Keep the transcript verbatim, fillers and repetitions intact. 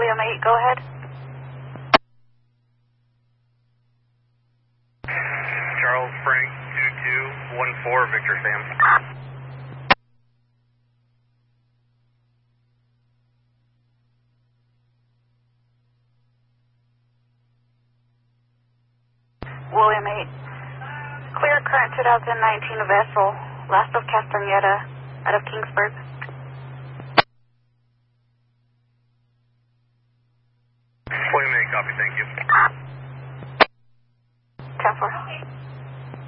William eight, go ahead. Charles Frank two two one four, Victor Sam. William eight. Clear current two thousand nineteen vessel, last of Castañeda, out of Kingsburg.